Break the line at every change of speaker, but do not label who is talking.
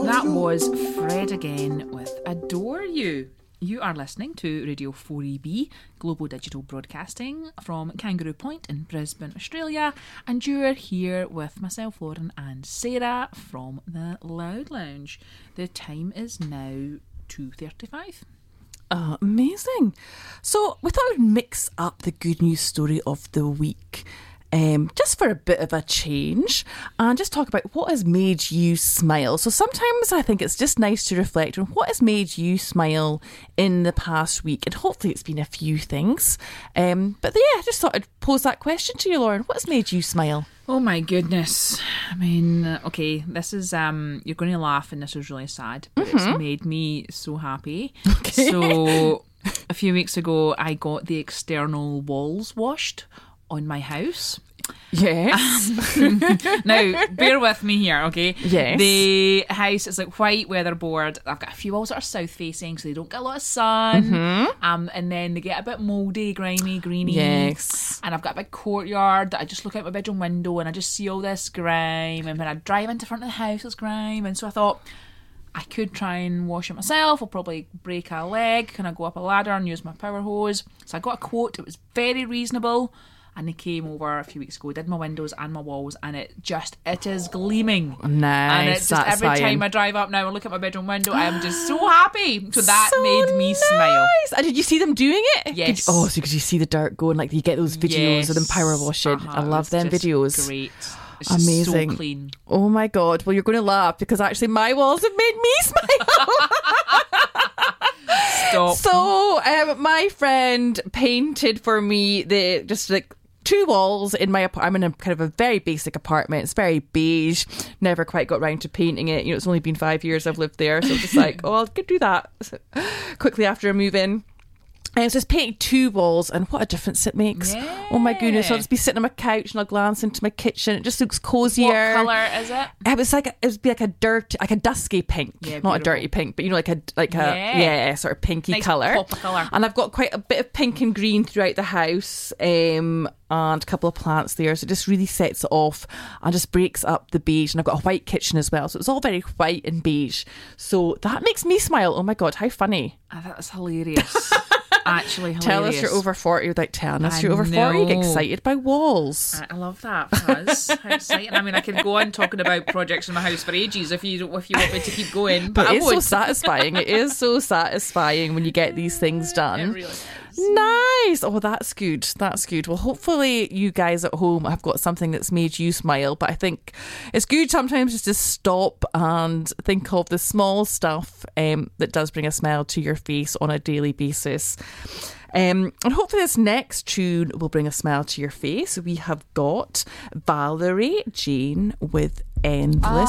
That was Fred again with Adore You. You are listening to Radio 4EB, Global Digital Broadcasting from Kangaroo Point in Brisbane, Australia. And you're here with myself, Lauren, and Sarah from the Loud Lounge. The time is now 2:35.
Amazing. So we thought we'd mix up the good news story of the week. Just for a bit of a change, and just talk about what has made you smile. So sometimes I think it's just nice to reflect on what has made you smile in the past week, and hopefully it's been a few things. But I just thought I'd pose that question to you, Lauren. What has made you smile?
Oh my goodness. I mean, okay, this is, you're going to laugh and this is really sad, but it's made me so happy. Okay. So a few weeks ago, I got the external walls washed on my house.
Yes.
Now, bear with me here, okay?
Yes.
The house is like white weatherboard. I've got a few walls that are south facing, so they don't get a lot of sun. And then they get a bit mouldy, grimy, greeny.
Yes.
And I've got a big courtyard that I just look out my bedroom window and I just see all this grime. And when I drive into front of the house, there's grime. And so I thought, I could try and wash it myself. I'll probably break a leg. Can I go up a ladder and use my power hose? So I got a quote. It was very reasonable. And they came over a few weeks ago, did my windows and my walls, and it is gleaming.
Nice.
And it's just every time I drive up now and look at my bedroom window, I am just so happy. So that made me smile.
And did you see them doing it?
Yes.
So could you see the dirt going? Like you get those videos of them power washing. I love them videos.
Great. It's
amazing.
So clean.
Oh my God. Well, you're going to laugh because actually my walls have made me smile.
Stop.
So my friend painted for me two walls in my apartment. I'm in a kind of a very basic apartment. It's very beige. Never quite got round to painting it. It's only been 5 years I've lived there. So just like, I'll do that quickly after I move in. And so it's painted two walls, and what a difference it makes.
Yeah.
Oh my goodness. I'll just be sitting on my couch and I'll glance into my kitchen. It just looks cozier.
What colour is it?
It would be like a dusky pink.
Yeah,
not
beautiful.
a dirty pink, but a sort of pinky
nice
colour.
Pop of colour.
And I've got quite a bit of pink and green throughout the house, and a couple of plants there, so it just really sets it off and just breaks up the beige. And I've got a white kitchen as well, so it's all very white and beige. So that makes me smile. Oh my God, how funny.
That's hilarious. Actually hilarious.
Tell us you're over 40 without telling us you're over 40. You get excited by walls.
I love that, Fuzz. How exciting. I mean, I could go on talking about projects in my house for ages if you want me to keep going, but
it's so satisfying. It is so satisfying when you get these things done.
It really is.
Nice. Oh, that's good. That's good. Well, hopefully you guys at home have got something that's made you smile. But I think it's good sometimes just to stop and think of the small stuff that does bring a smile to your face on a daily basis. And hopefully this next tune will bring a smile to your face. We have got Valerie Jane with Endless